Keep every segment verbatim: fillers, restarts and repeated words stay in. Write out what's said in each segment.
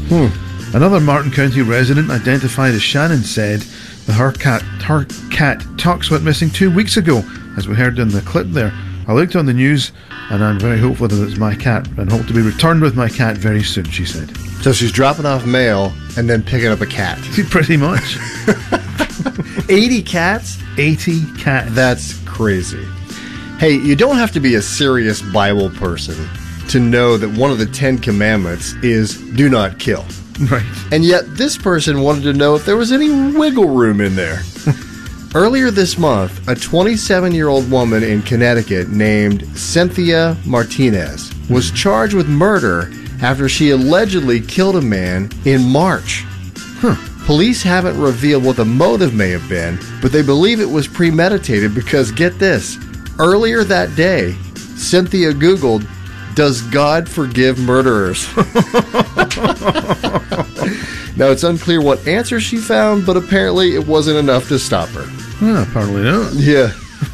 Hmm. Another Martin County resident identified as Shannon said that her cat, her cat Tux went missing two weeks ago, as we heard in the clip there. I looked on the news and I'm very hopeful that it's my cat and hope to be returned with my cat very soon, she said. So she's dropping off mail and then picking up a cat. Pretty much. eighty cats? eighty cats. That's crazy. Hey, you don't have to be a serious Bible person to know that one of the Ten Commandments is do not kill. Right. And yet this person wanted to know if there was any wiggle room in there. Earlier this month, a twenty-seven-year-old woman in Connecticut named Cynthia Martinez was charged with murder after she allegedly killed a man in March. Huh. Police haven't revealed what the motive may have been, but they believe it was premeditated because, get this, earlier that day, Cynthia Googled, "Does God forgive murderers?" Now, it's unclear what answer she found, but apparently it wasn't enough to stop her. Well, apparently not. Yeah.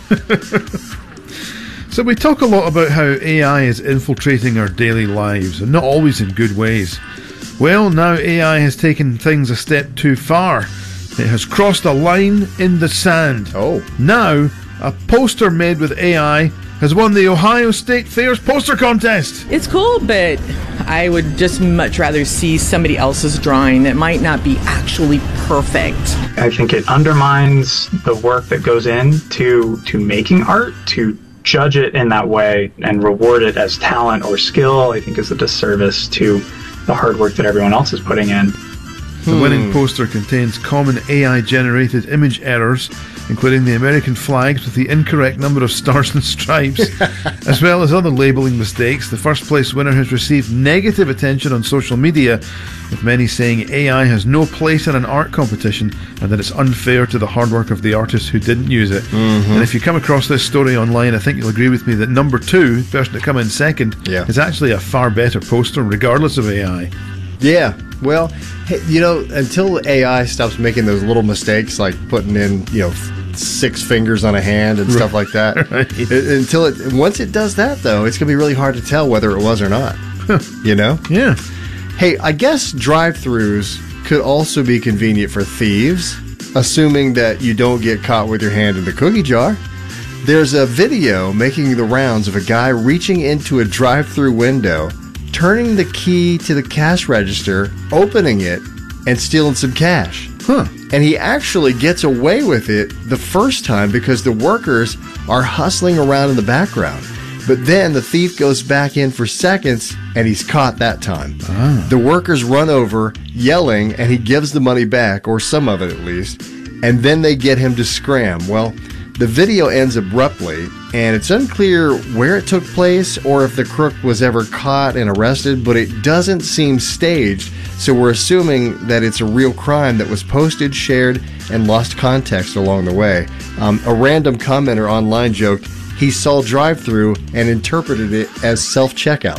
So we talk a lot about how A I is infiltrating our daily lives, and not always in good ways. Well, now A I has taken things a step too far. It has crossed a line in the sand. Oh. Now, a poster made with A I has won the Ohio State Fair's poster contest. It's cool, but I would just much rather see somebody else's drawing that might not be actually perfect. I think it undermines the work that goes into to making art. To judge it in that way and reward it as talent or skill, I think is a disservice to the hard work that everyone else is putting in. The winning poster contains common A I-generated image errors, including the American flags with the incorrect number of stars and stripes, as well as other labelling mistakes. The first place winner has received negative attention on social media, with many saying A I has no place in an art competition and that it's unfair to the hard work of the artists who didn't use it. Mm-hmm. And if you come across this story online, I think you'll agree with me that number two, the person to come in second, yeah. is actually a far better poster, regardless of A I. Yeah, well, hey, you know, until A I stops making those little mistakes like putting in, you know, six fingers on a hand and stuff like that. Right. It, until it, once it does that, though, it's going to be really hard to tell whether it was or not. You know? Yeah. Hey, I guess drive-thrus could also be convenient for thieves, assuming that you don't get caught with your hand in the cookie jar. There's a video making the rounds of a guy reaching into a drive-thru window, turning the key to the cash register, opening it, and stealing some cash. Huh. And he actually gets away with it the first time because the workers are hustling around in the background. But then the thief goes back in for seconds, and he's caught that time. Ah. The workers run over, yelling, and he gives the money back, or some of it at least, and then they get him to scram. Well, the video ends abruptly, and it's unclear where it took place or if the crook was ever caught and arrested, but it doesn't seem staged, so we're assuming that it's a real crime that was posted, shared, and lost context along the way. Um, a random commenter online joked he saw drive-thru and interpreted it as self-checkout.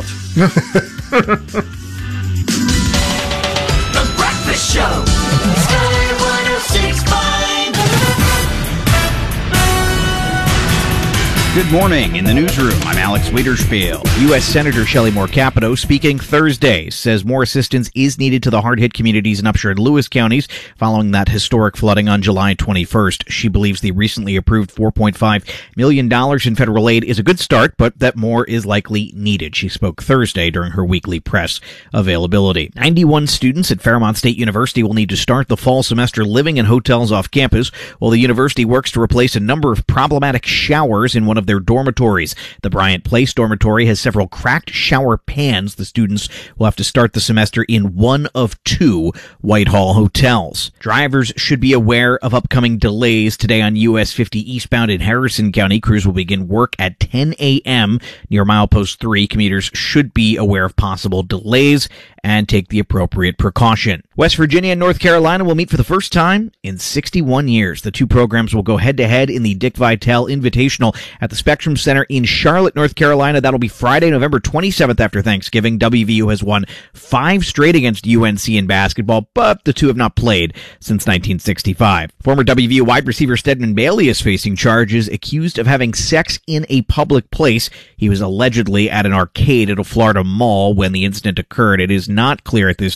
The Breakfast Show. Sky one oh six point five. Good morning. In the newsroom, I'm Alex Wiederspiel. U S Senator Shelley Moore Capito speaking Thursday says more assistance is needed to the hard-hit communities in Upshur and Lewis counties following that historic flooding on July twenty-first. She believes the recently approved four point five million dollars in federal aid is a good start, but that more is likely needed. She spoke Thursday during her weekly press availability. ninety-one students at Fairmont State University will need to start the fall semester living in hotels off campus, while the university works to replace a number of problematic showers in one of their dormitories. The Bryant Place dormitory has several cracked shower pans. The students will have to start the semester in one of two Whitehall hotels. Drivers should be aware of upcoming delays today on U S fifty eastbound in Harrison County. Crews will begin work at ten a.m. near milepost three. Commuters should be aware of possible delays and take the appropriate precaution. West Virginia and North Carolina will meet for the first time in sixty-one years. The two programs will go head-to-head in the Dick Vitale Invitational at the Spectrum Center in Charlotte, North Carolina. That'll be Friday, November twenty-seventh after Thanksgiving. W V U has won five straight against U N C in basketball, but the two have not played since nineteen sixty-five. Former W V U wide receiver Stedman Bailey is facing charges accused of having sex in a public place. He was allegedly at an arcade at a Florida mall when the incident occurred. It is not clear at this